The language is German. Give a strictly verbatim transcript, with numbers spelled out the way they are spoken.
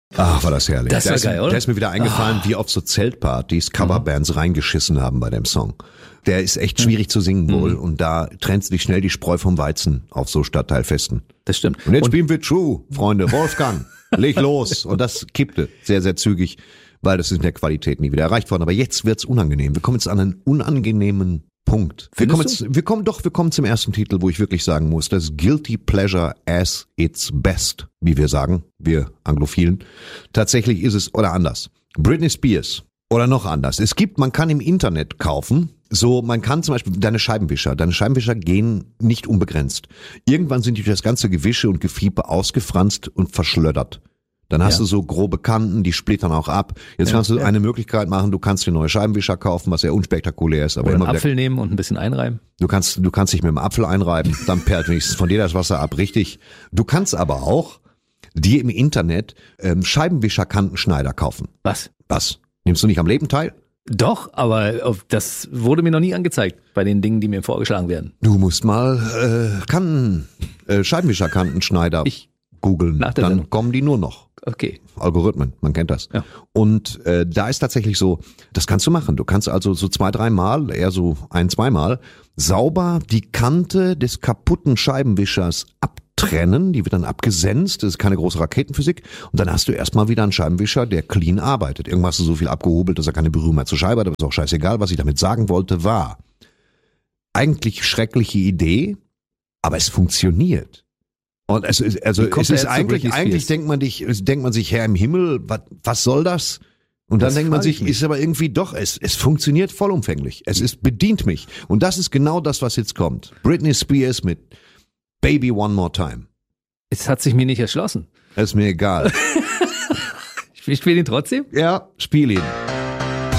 Ach, war das herrlich. Das war da ist, geil, oder? Da ist mir wieder eingefallen, Ah. wie auf so Zeltpartys Coverbands mhm. reingeschissen haben bei dem Song. Der ist echt schwierig mhm. zu singen wohl mhm. und da trennt sich schnell die Spreu vom Weizen auf so Stadtteilfesten. Das stimmt. Und jetzt und spielen wir True, Freunde. Wolfgang, leg los. Und das kippte sehr, sehr zügig, weil das ist in der Qualität nie wieder erreicht worden. Aber jetzt wird's unangenehm. Wir kommen jetzt an einen unangenehmen Punkt. Wir kommen, jetzt, wir kommen doch, wir kommen zum ersten Titel, wo ich wirklich sagen muss, das ist Guilty Pleasure as its best, wie wir sagen, wir Anglophilen. Tatsächlich ist es, oder anders, Britney Spears oder noch anders. Es gibt, man kann im Internet kaufen, so, man kann zum Beispiel deine Scheibenwischer, deine Scheibenwischer gehen nicht unbegrenzt. Irgendwann sind die durch das ganze Gewische und Gefiepe ausgefranst und verschlöddert. Dann hast ja. du so grobe Kanten, die splittern auch ab. Jetzt ja, kannst du ja. eine Möglichkeit machen, du kannst dir neue Scheibenwischer kaufen, was sehr unspektakulär ist. Aber Oder immer einen Apfel wieder, nehmen und ein bisschen einreiben. Du kannst, du kannst dich mit dem Apfel einreiben, dann perlt wenigstens von dir das Wasser ab, richtig. Du kannst aber auch dir im Internet ähm, Scheibenwischerkantenschneider kaufen. Was? Was? Nimmst du nicht am Leben teil? Doch, aber das wurde mir noch nie angezeigt bei den Dingen, die mir vorgeschlagen werden. Du musst mal äh, Kanten, äh, Scheibenwischerkantenschneider ich googeln, dann Sendung. Kommen die nur noch. Okay. Algorithmen, man kennt das. Ja. Und äh, da ist tatsächlich so, das kannst du machen. Du kannst also so zwei, dreimal, eher so ein, zweimal, sauber die Kante des kaputten Scheibenwischers abtrennen. Die wird dann abgesenzt, das ist keine große Raketenphysik. Und dann hast du erstmal wieder einen Scheibenwischer, der clean arbeitet. Irgendwas hast du so viel abgehobelt, dass er keine Berührung mehr zur Scheibe hat, aber ist auch scheißegal. Was ich damit sagen wollte, war eigentlich schreckliche Idee, aber es funktioniert. Und es ist, also es ist eigentlich, eigentlich denkt man dich, denkt man sich, Herr im Himmel, was, was soll das? Und dann das denkt man sich, ist aber irgendwie doch, es, es funktioniert vollumfänglich. Es ist, bedient mich. Und das ist genau das, was jetzt kommt. Britney Spears mit Baby One More Time. Es hat sich mir nicht erschlossen. Ist mir egal. Ich spiele ihn trotzdem? Ja, spiel ihn.